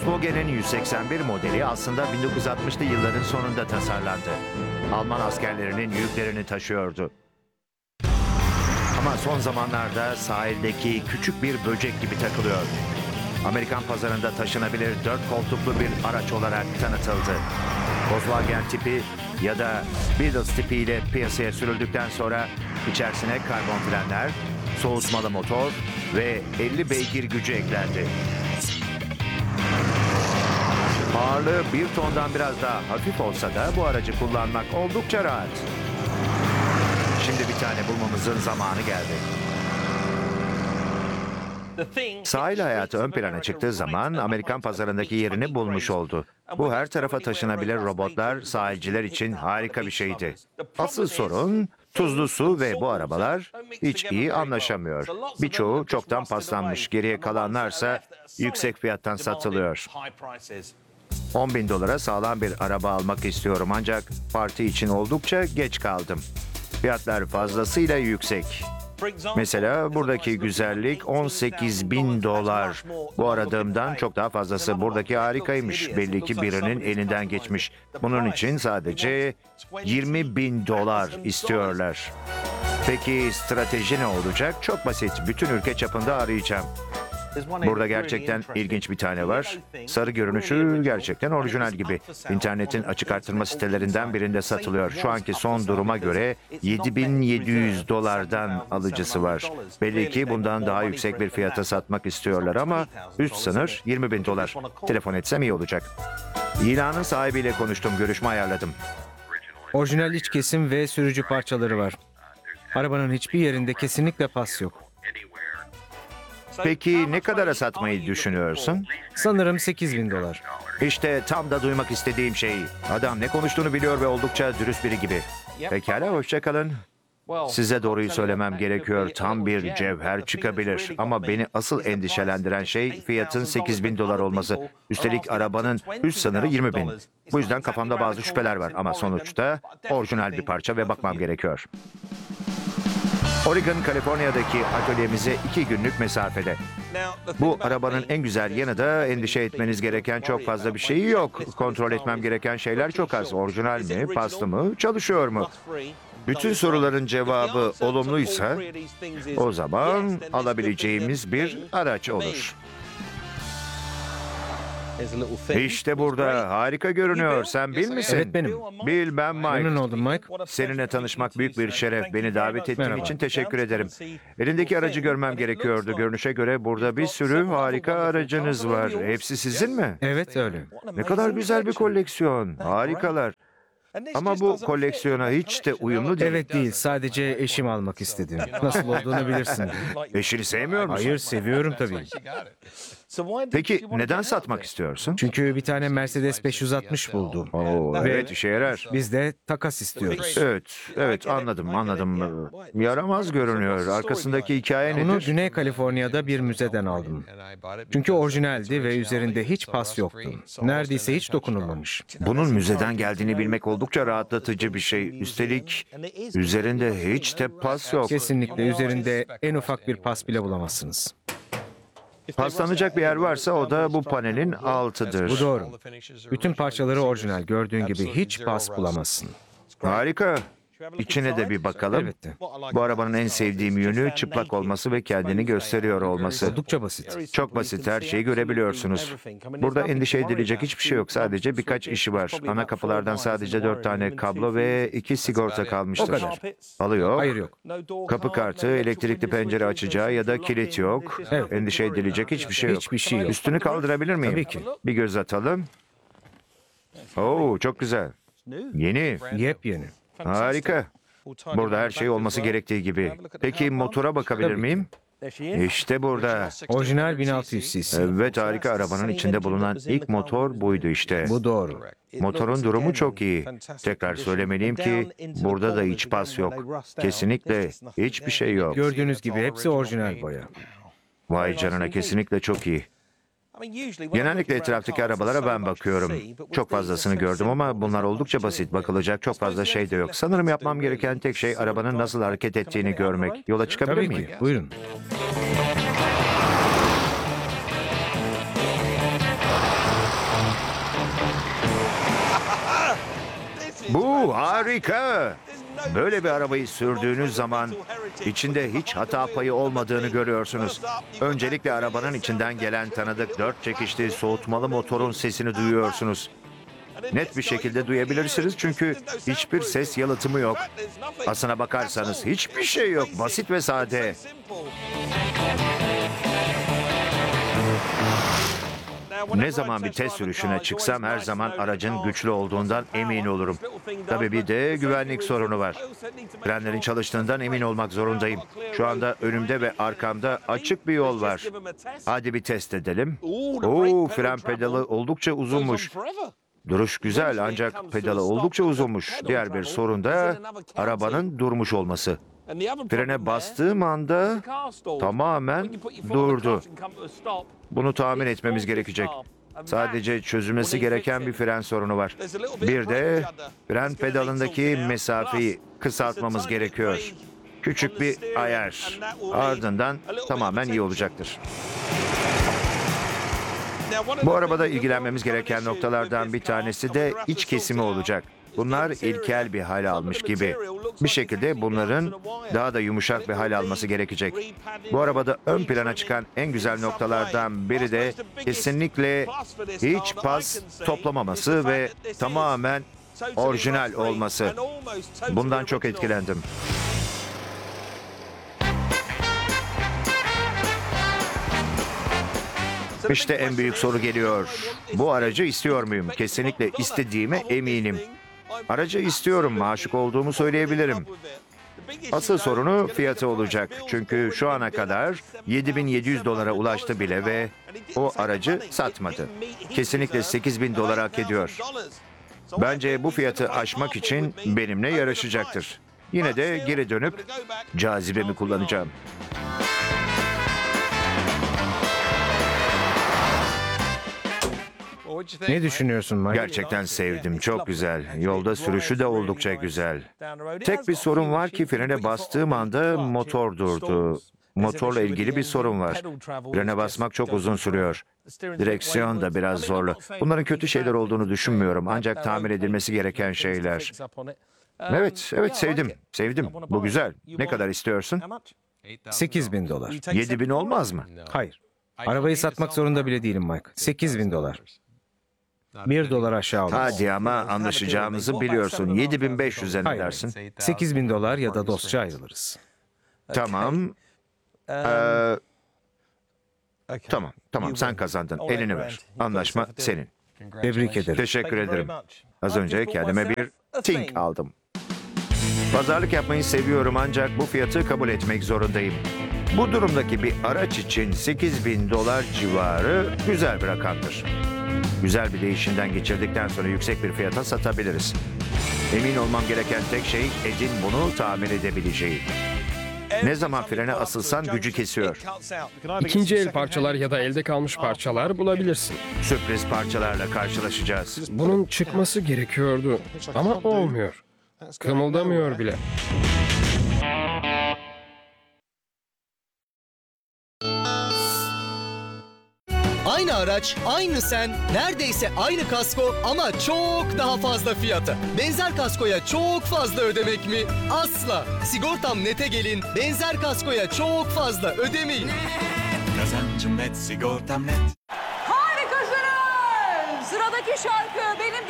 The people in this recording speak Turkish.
Volkswagen'in 181 modeli aslında 1960'lı yılların sonunda tasarlandı. Alman askerlerinin yüklerini taşıyordu. Ama son zamanlarda sahildeki küçük bir böcek gibi takılıyor. Amerikan pazarında taşınabilir 4 koltuklu bir araç olarak tanıtıldı. Volkswagen tipi ya da Beetles tipiyle piyasaya sürüldükten sonra içerisine karbon frenler, soğutmalı motor ve 50 beygir gücü eklendi. Ağırlığı 1 tondan biraz daha hafif olsa da bu aracı kullanmak oldukça rahat. Şimdi bir tane bulmamızın zamanı geldi. Sahil hayatı ön plana çıktığı zaman Amerikan pazarındaki yerini bulmuş oldu. Bu her tarafa taşınabilir robotlar sahilciler için harika bir şeydi. Asıl sorun tuzlu su ve bu arabalar hiç iyi anlaşamıyor. Birçoğu çoktan paslanmış, geriye kalanlarsa yüksek fiyattan satılıyor. $10.000 sağlam bir araba almak istiyorum ancak parti için oldukça geç kaldım. Fiyatlar fazlasıyla yüksek. Mesela buradaki güzellik $18.000. Bu aradığımdan çok daha fazlası. Buradaki harikaymış. Belli ki birinin elinden geçmiş. Bunun için sadece $20.000 istiyorlar. Peki strateji ne olacak? Çok basit. Bütün ülke çapında arayacağım. Burada gerçekten ilginç bir tane var. Sarı görünüşü gerçekten orijinal gibi. İnternetin açık artırma sitelerinden birinde satılıyor. Şu anki son duruma göre $7.700'dan alıcısı var. Belli ki bundan daha yüksek bir fiyata satmak istiyorlar ama üst sınır $20.000. Telefon etsem iyi olacak. İlanın sahibiyle konuştum, görüşme ayarladım. Orijinal iç kesim ve sürücü parçaları var. Arabanın hiçbir yerinde kesinlikle pas yok. Peki ne kadara satmayı düşünüyorsun? Sanırım $8.000. İşte tam da duymak istediğim şey. Adam ne konuştuğunu biliyor ve oldukça dürüst biri gibi. Pekala, hoşça kalın. Size doğruyu söylemem gerekiyor. Tam bir cevher çıkabilir. Ama beni asıl endişelendiren şey fiyatın $8.000 olması. Üstelik arabanın üst sınırı $20.000. Bu yüzden kafamda bazı şüpheler var. Ama sonuçta orijinal bir parça ve bakmam gerekiyor. Oregon, Kaliforniya'daki atölyemize 2 günlük mesafede. Bu arabanın en güzel yanı da endişe etmeniz gereken çok fazla bir şeyi yok. Kontrol etmem gereken şeyler çok az. Orijinal mi, paslı mı, çalışıyor mu? Bütün soruların cevabı olumluysa o zaman alabileceğimiz bir araç olur. İşte burada harika görünüyor. Sen Bill misin? Evet, benim. Bill, ben Mike. Memnun oldum Mike. Seninle tanışmak büyük bir şeref. Beni davet ettiğin Merhaba. için teşekkür ederim. Elindeki aracı görmem gerekiyordu. Görünüşe göre burada bir sürü harika aracınız var. Hepsi sizin mi? Evet öyle. Ne kadar güzel bir koleksiyon. Harikalar. Ama bu koleksiyona hiç de uyumlu değil. Evet değil, sadece eşim almak istedi. Nasıl olduğunu bilirsin. Eşini sevmiyor musun? Hayır, seviyorum tabii. Peki neden satmak istiyorsun? Çünkü bir tane Mercedes 560 buldu. Oo, evet, işe yarar. Biz de takas istiyoruz. Evet, anladım. Yaramaz görünüyor. Arkasındaki hikaye Bunu nedir? Güney Kaliforniya'da bir müzeden aldım. Çünkü orijinaldi ve üzerinde hiç pas yoktu. Neredeyse hiç dokunulmamış. Bunun müzeden geldiğini bilmek oldukça rahatlatıcı bir şey. Üstelik üzerinde hiç de pas yok. Kesinlikle üzerinde en ufak bir pas bile bulamazsınız. Paslanacak bir yer varsa o da bu panelin altıdır. Bu doğru. Bütün parçaları orijinal. Gördüğün gibi hiç pas bulamazsın. Harika. İçine de bir bakalım. Elbette. Bu arabanın en sevdiğim yönü çıplak olması ve kendini gösteriyor olması. Oldukça basit. Çok basit, her şeyi görebiliyorsunuz. Burada endişe edilecek hiçbir şey yok. Sadece birkaç işi var. Ana kapılardan sadece 4 tane kablo ve 2 sigorta kalmıştır. O kadar. Halı yok. Hayır yok. Kapı kartı, elektrikli pencere açacağı ya da kilit yok. Evet. Endişe edilecek hiçbir şey yok. Hiçbir şey yok. Üstünü kaldırabilir miyim? Tabii ki. Bir göz atalım. Oo, çok güzel. Yeni. Yepyeni. Harika. Burada her şey olması gerektiği gibi. Peki motora bakabilir Tabii ki. miyim? İşte burada. Orijinal 1600 cc. Evet, harika. Arabanın içinde bulunan ilk motor buydu işte. Bu doğru. Motorun durumu çok iyi. Tekrar söylemeliyim ki burada da hiç pas yok. Kesinlikle hiçbir şey yok. Gördüğünüz gibi hepsi orijinal boya. Vay canına, kesinlikle çok iyi. Genellikle etraftaki arabalara ben bakıyorum. Çok fazlasını gördüm ama bunlar oldukça basit. Bakılacak çok fazla şey de yok. Sanırım yapmam gereken tek şey arabanın nasıl hareket ettiğini görmek. Yola çıkabilir Tabii miyim? ki. Buyurun. Harika. Böyle bir arabayı sürdüğünüz zaman içinde hiç hata payı olmadığını görüyorsunuz. Öncelikle arabanın içinden gelen tanıdık 4 çekişli soğutmalı motorun sesini duyuyorsunuz. Net bir şekilde duyabilirsiniz çünkü hiçbir ses yalıtımı yok. Aslına bakarsanız hiçbir şey yok. Basit ve sade. Ne zaman bir test sürüşüne çıksam her zaman aracın güçlü olduğundan emin olurum. Tabii bir de güvenlik sorunu var. Frenlerin çalıştığından emin olmak zorundayım. Şu anda önümde ve arkamda açık bir yol var. Hadi bir test edelim. Fren pedalı oldukça uzunmuş. Duruş güzel ancak pedalı oldukça uzunmuş. Diğer bir sorun da arabanın durmuş olması. Frene bastığım anda tamamen durdu. Bunu tahmin etmemiz gerekecek. Sadece çözülmesi gereken bir fren sorunu var. Bir de fren pedalındaki mesafeyi kısaltmamız gerekiyor. Küçük bir ayar. Ardından tamamen iyi olacaktır. Bu arabada ilgilenmemiz gereken noktalardan bir tanesi de iç kesimi olacak. Bunlar ilkel bir hal almış gibi. Bir şekilde bunların daha da yumuşak bir hal alması gerekecek. Bu arabada ön plana çıkan en güzel noktalardan biri de kesinlikle hiç pas toplamaması ve tamamen orijinal olması. Bundan çok etkilendim. İşte en büyük soru geliyor. Bu aracı istiyor muyum? Kesinlikle istediğime eminim. Aracı istiyorum, aşık olduğumu söyleyebilirim. Asıl sorunu fiyatı olacak. Çünkü şu ana kadar $7.700 ulaştı bile ve o aracı satmadı. Kesinlikle $8.000 hak ediyor. Bence bu fiyatı aşmak için benimle yarışacaktır. Yine de geri dönüp cazibemi kullanacağım. Ne düşünüyorsun Mike? Gerçekten sevdim. Çok güzel. Yolda sürüşü de oldukça güzel. Tek bir sorun var ki frene bastığım anda motor durdu. Motorla ilgili bir sorun var. Frene basmak çok uzun sürüyor. Direksiyon da biraz zorlu. Bunların kötü şeyler olduğunu düşünmüyorum. Ancak tamir edilmesi gereken şeyler. Evet, sevdim. Sevdim. Bu güzel. Ne kadar istiyorsun? $8.000. 7.000 olmaz mı? Hayır. Arabayı satmak zorunda bile değilim Mike. $8.000. $1 aşağı olur. Hadi ama anlaşacağımızı biliyorsun. 7.500'e ne Hayır. dersin? $8.000 ya da dostça ayrılırız. Tamam. Tamam sen kazandın. Elini ver. Anlaşma senin. Tebrik ederim. Teşekkür ederim. Az önce kendime bir Think aldım. Pazarlık yapmayı seviyorum ancak bu fiyatı kabul etmek zorundayım. Bu durumdaki bir araç için $8.000 civarı güzel bir rakamdır. Güzel bir değişimden geçirdikten sonra yüksek bir fiyata satabiliriz. Emin olmam gereken tek şey Ed'in bunu tamir edebileceği. Ne zaman frene asılsan gücü kesiyor. İkinci el parçalar ya da elde kalmış parçalar bulabilirsin. Sürpriz parçalarla karşılaşacağız. Bunun çıkması gerekiyordu ama olmuyor. Kımıldamıyor bile. Aynı araç, aynı sen, neredeyse aynı kasko ama çok daha fazla fiyata. Benzer kaskoya çok fazla ödemek mi? Asla. Sigortam Net'e gelin, benzer kaskoya çok fazla ödemeyin. Kazancım net, sigortam net. Harikasınız! Sıradaki şarkı benim